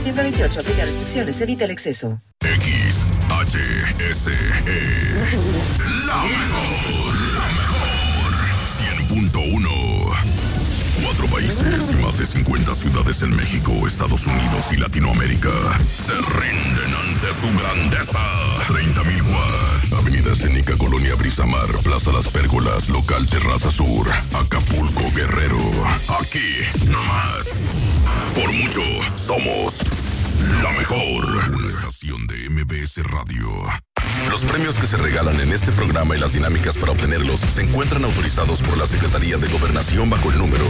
septiembre 28. Aplica restricciones. Evita el exceso. XHSE. La mejor. 100.1. 4 países y más de 50 ciudades en México, Estados Unidos y Latinoamérica se rinden ante su grandeza. 30,000 watts. Avenida Escénica, Colonia Brisamar, Plaza Las Pérgolas, Local Terraza Sur, Acapulco, Guerrero. Aquí, nomás. Por mucho, somos la mejor. Una estación de MBS Radio. Los premios que se regalan en este programa y las dinámicas para obtenerlos se encuentran autorizados por la Secretaría de Gobernación bajo el número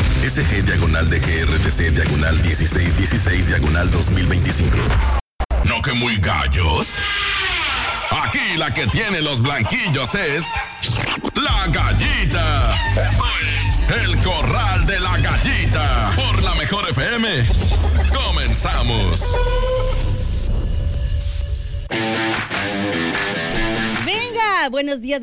SG-DGRTC-1616-2025. ¿No que muy gallos? Aquí la que tiene los blanquillos es la Gallita. El Corral de la Gallita por la Mejor FM. Comenzamos. Venga, buenos días.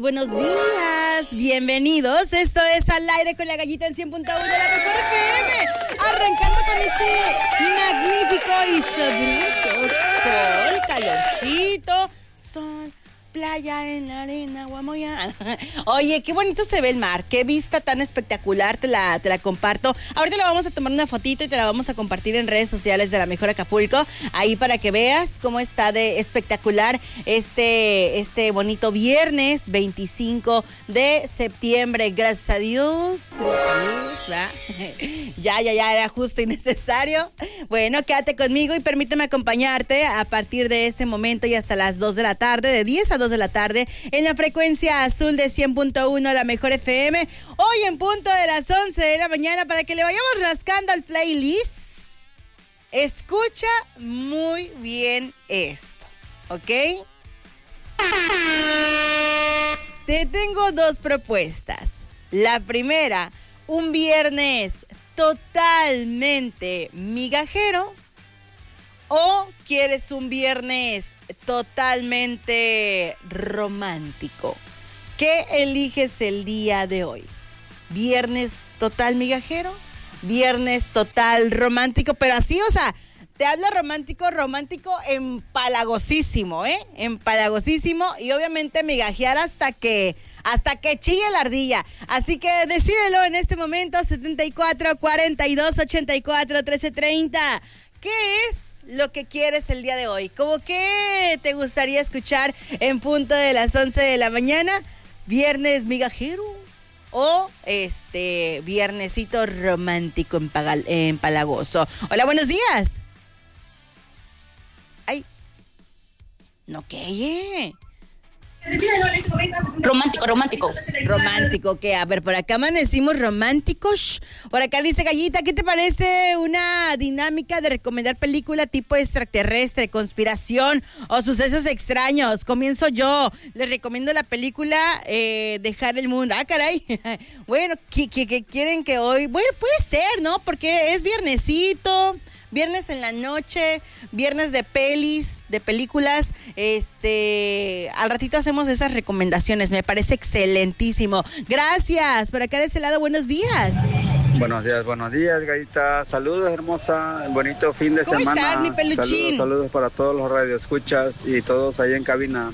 Bienvenidos. Esto es Al Aire con la Gallita en 100.1 de la Mejor FM. Arrancando con este magnífico y sabroso sol, calorcito, sol, playa en la arena, guamoya. Oye, qué bonito se ve el mar, qué vista tan espectacular, te la comparto. Ahorita le vamos a tomar una fotito y te la vamos a compartir en redes sociales de La Mejor Acapulco, ahí para que veas cómo está de espectacular este bonito viernes 25 de septiembre. Gracias a Dios. Ya era justo y necesario. Bueno, quédate conmigo y permíteme acompañarte a partir de este momento y hasta las 2 de la tarde, de 10 a 2 de la tarde, en la frecuencia azul de 100.1, La Mejor FM. Hoy en punto de las 11 de la mañana, para que le vayamos rascando al playlist. Escucha muy bien esto, ¿ok? Te tengo dos propuestas. La primera, un viernes totalmente migajero, o quieres un viernes totalmente romántico. ¿Qué eliges el día de hoy? ¿Viernes total migajero? ¿Viernes total romántico? Pero así, o sea, te hablo romántico empalagosísimo, empalagosísimo, y obviamente migajear hasta que chille la ardilla. Así que decídelo en este momento, 74 42 84 13 30. ¿Qué es lo que quieres el día de hoy? ¿Cómo que te gustaría escuchar en punto de las 11 de la mañana? ¿Viernes migajero o viernesito romántico empalagoso? Hola, buenos días. Ay, no, ¿qué? Romántico, ¿qué? A ver, por acá amanecimos románticos. Por acá dice Gallita, ¿qué te parece una dinámica de recomendar película tipo extraterrestre, conspiración o sucesos extraños? Comienzo yo. Les recomiendo la película Dejar el Mundo. Ah, caray. Bueno, ¿qué quieren que hoy? Bueno, puede ser, ¿no? Porque es viernesito. Viernes en la noche, viernes de pelis, de películas. Al ratito hacemos esas recomendaciones. Me parece excelentísimo. Gracias. Por acá de ese lado, buenos días. Buenos días, Gallita. Saludos, hermosa. Bonito fin de semana. ¿Cómo estás, mi peluchín? Saludos para todos los radioescuchas y todos ahí en cabina.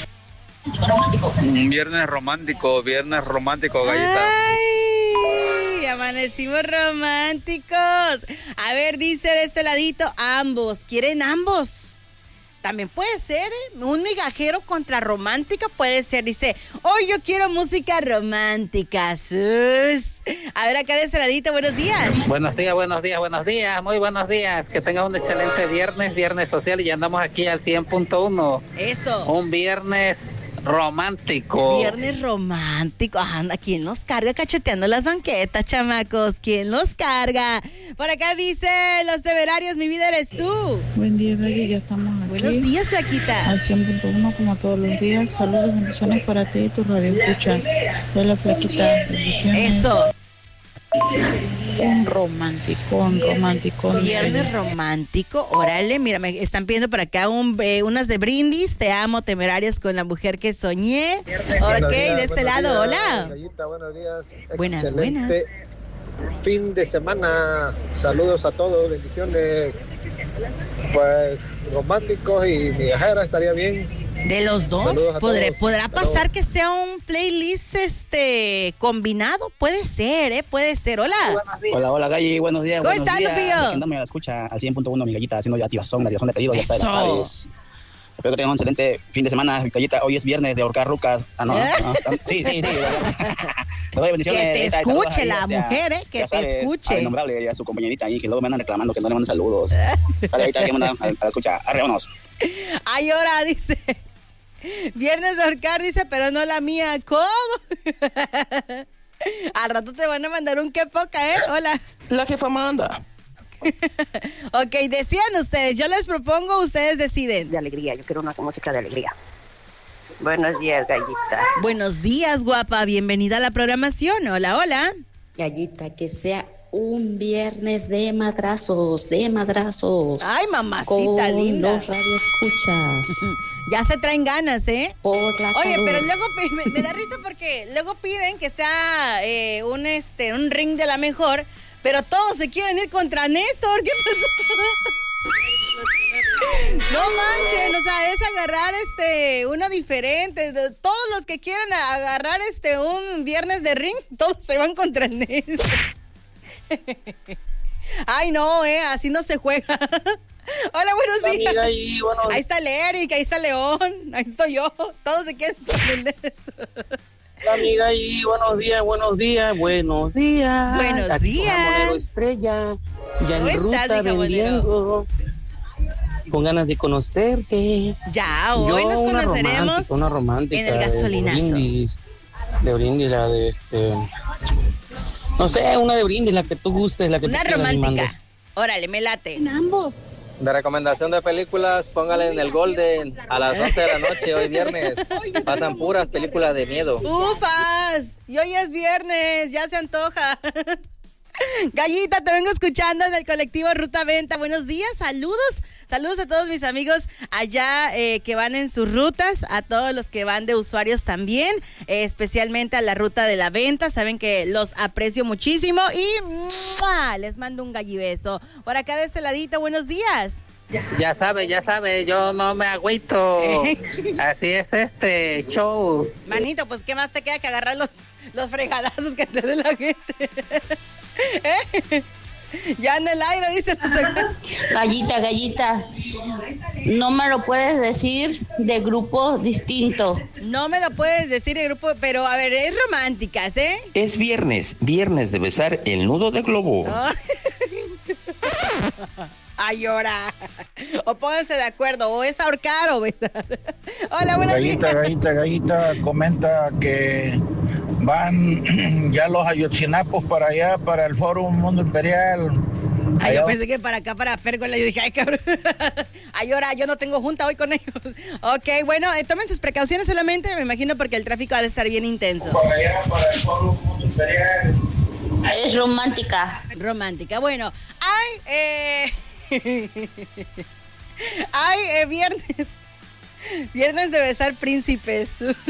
Un viernes romántico, Gallita. ¡Ay! Amanecimos románticos. A ver, dice de este ladito, ambos. ¿Quieren ambos? También puede ser, un migajero contra romántica puede ser. Dice, hoy yo quiero música romántica. Sus. A ver, acá de este ladito, buenos días. Buenos días, muy buenos días. Que tengan un excelente viernes social, y ya andamos aquí al 100.1. Eso. Un viernes romántico. Viernes romántico. Anda, ¿quién los carga cacheteando las banquetas, chamacos? ¿Quién los carga? Por acá dice, los temerarios, mi vida eres tú. Buen día, Gaby, ya estamos aquí. Buenos días, Flaquita. Al 100.1 como todos los días. Saludos, bendiciones para ti y tu radio escucha. Hola, Flaquita. Bendiciones. Eso. Un romántico. Viernes romántico, órale, mira, me están pidiendo por acá unas de brindis, te amo, temerarios con la mujer que soñé. Ok, de este lado, hola. Gallita, buenos días. Buenas. Fin de semana, saludos a todos, bendiciones. Pues románticos y migajeras estaría bien. De los dos, ¿podrá pasar que sea un playlist combinado? Puede ser, puede ser. Hola. Hola, Galli, buenos días. ¿Cómo estás, Lupillo? Aquí andamos, me escucha al 100.1, mi gallita, haciendo ya activación de pedido, ya está de las aves. Espero que tengan un excelente fin de semana, Gallita. Hoy es viernes de ahorcar rucas. Sí. Te doy bendiciones. Que te escuche la mujer, que te escuche. A nombrarle y a su compañerita ahí, que luego me andan reclamando que no le mandan saludos. Sale ahorita, que mandan a la escucha. Arreonos. Ay, ahora dice... Viernes de ahorcar, dice, pero no la mía. ¿Cómo? Al rato te van a mandar un qué poca, ¿eh? Hola. La jefa manda. Ok, decían ustedes, yo les propongo, ustedes deciden. De alegría, yo quiero una música de alegría. Buenos días, Gallita. Buenos días, guapa, bienvenida a la programación. Hola. Gallita, que sea un viernes de madrazos. Ay, mamacita con linda. Los radioescuchas. Ya se traen ganas, ¿eh? Por la Oye, calor. pero luego me da risa porque luego piden que sea un ring de la mejor, pero todos se quieren ir contra Néstor. ¿Qué pasó? No manchen, o sea, es agarrar uno diferente. Todos los que quieran agarrar un viernes de ring, todos se van contra Néstor. Ay, no, así no se juega. Hola, buenos días. Ahí está el Eric, ahí está León, ahí estoy yo. Todos se quieren poner eso. La amiga ahí, buenos días. Buenos Aquí días. Jamonero Estrella, ya ¿Cómo en ruta estás, mi vendiendo, con ganas de conocerte. Ya, hoy nos conoceremos una romántica en el gasolinazo. De brindis, la de no sé, una de brindis, la que tú gustes, la que una tú quieras, romántica. Órale, me late. En ambos. De recomendación de películas, póngale en el Golden a las 11 de la noche, hoy viernes. Pasan puras películas de miedo. ¡Ufas! Y hoy es viernes, ya se antoja. Gallita, te vengo escuchando en el colectivo Ruta Venta. Buenos días, saludos a todos mis amigos allá que van en sus rutas, a todos los que van de usuarios también, especialmente a la Ruta de la Venta. Saben que los aprecio muchísimo y ¡mua! Les mando un gallibeso. Por acá de este ladito, buenos días. Ya sabe, yo no me agüito. Así es este show. Manito, pues qué más te queda que agarrar los fregadazos que te dé la gente. Ya en el aire, dice la Gallita, no me lo puedes decir de grupo distinto. No me lo puedes decir de grupo, pero a ver, es románticas, ¿eh? Es viernes de besar el nudo de globo. Ay, ahora. O pónganse de acuerdo, o es ahorcar o besar. Hola, buenos días. Gallita, comenta que van ya los ayotzinapos para allá, para el Foro Mundo Imperial. Ay, yo pensé que para acá, para Pérgola. Yo dije, ay, cabrón. Ay, ahora yo no tengo junta hoy con ellos. Ok, bueno, tomen sus precauciones solamente, me imagino, porque el tráfico ha de estar bien intenso. Para allá, para el Foro Mundo Imperial. Es romántica. Romántica, bueno. Ay, viernes de besar príncipes.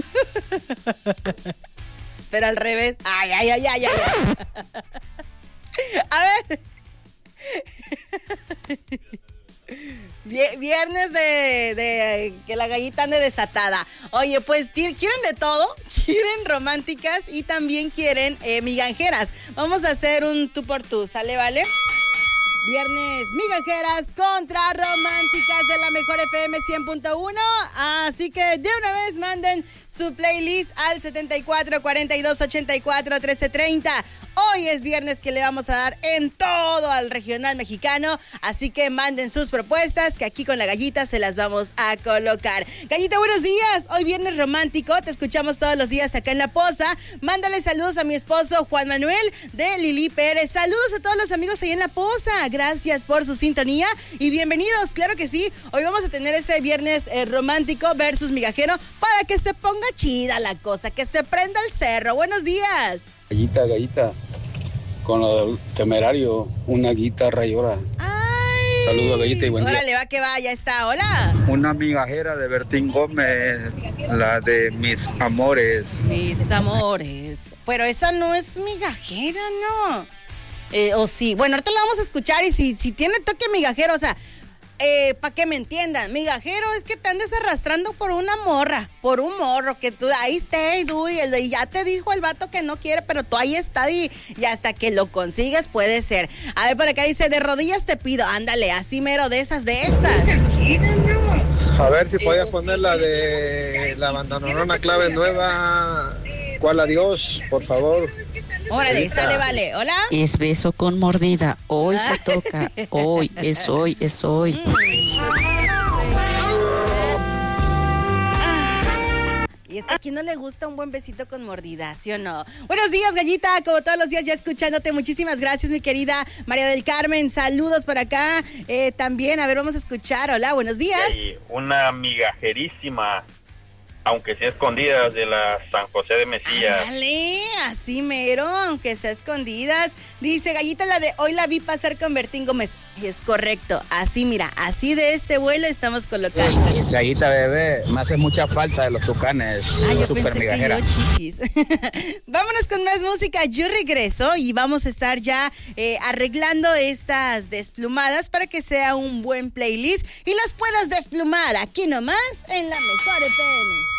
Pero al revés. Ay. A ver. Viernes de que la gallita ande desatada. Oye, pues quieren de todo. Quieren románticas y también quieren migajeras. Vamos a hacer un tú por tú, ¿sale, vale? Viernes migajeras contra románticas de la mejor FM 100.1. Así que de una vez manden su playlist al 74 42 84 13 30. Hoy es viernes que le vamos a dar en todo al regional mexicano. Así que manden sus propuestas que aquí con la gallita se las vamos a colocar. Gallita, buenos días. Hoy viernes romántico. Te escuchamos todos los días acá en La Poza. Mándale saludos a mi esposo Juan Manuel de Lili Pérez. Saludos a todos los amigos ahí en La Poza. Gracias por su sintonía y bienvenidos, claro que sí. Hoy vamos a tener ese viernes romántico versus migajero para que se ponga chida la cosa, que se prenda el cerro. Buenos días. Gallita, con lo temerario, una guitarra llora. Ay. Saludos, Gallita, y buen día. Órale, va que va, ya está. Hola. Una migajera de Bertín Gómez, la de Mis Amores. Mis amores. Pero esa no es migajera, ¿no? O sí. Bueno, ahorita la vamos a escuchar y si tiene toque migajero, o sea, para que me entiendan, migajero es que te andes arrastrando por una morra, por un morro, que tú ahí estés y ya te dijo el vato que no quiere, pero tú ahí estás y hasta que lo consigues puede ser. A ver, por acá dice, de rodillas te pido, ándale, así mero, de esas. A ver si podías poner la de la bandonona Clave Nueva. ¿Cuál adiós, por favor? Órale, ahorita. Sale, vale. Hola. Es beso con mordida. Hoy se toca. Hoy, es hoy, es hoy. Y es que a quien no le gusta un buen besito con mordida, ¿sí o no? Buenos días, Gallita, como todos los días ya escuchándote. Muchísimas gracias, mi querida María del Carmen. Saludos por acá. También, a ver, vamos a escuchar. Hola, buenos días. Sí, una migajerísima, aunque sea escondidas, de la San José de Mesías. Dale, así mero, aunque sea escondidas. Dice Gallita, la de hoy la vi pasar con Bertín Gómez. Y es correcto, así mira, así de este vuelo estamos colocando. Gallita, bebé, me hace mucha falta de los tucanes. Yo super pensé migajera. que yo, chiquis. Vámonos con más música, yo regreso y vamos a estar ya arreglando estas desplumadas para que sea un buen playlist y las puedas desplumar aquí nomás en la Mejor FM.